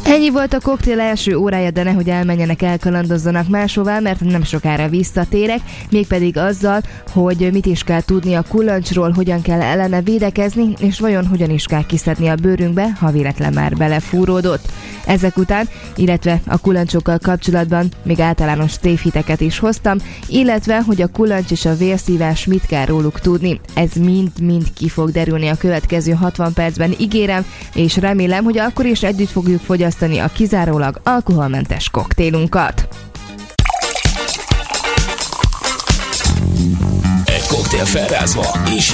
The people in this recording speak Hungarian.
Ennyi volt a koktél első órája, de nehogy elmenjenek, elkalandozzanak máshová, mert nem sokára visszatérek, mégpedig azzal, hogy mit is kell tudni a kullancsról, hogyan kell ellene védekezni, és vajon hogyan is kell kiszedni a bőrünkbe, ha véletlen már belefúródott. Ezek után, illetve a kullancsokkal kapcsolatban még általános tévhiteket is hoztam, illetve, hogy a kullancs és a vérszívás mit kell róluk tudni. Ez mind ki fog derülni a következő 60 percben, ígérem, és remélem, hogy akkor is együtt fogjuk fogyasztani a kizárólag alkoholmentes koktélunkat. Egy koktél felrázva és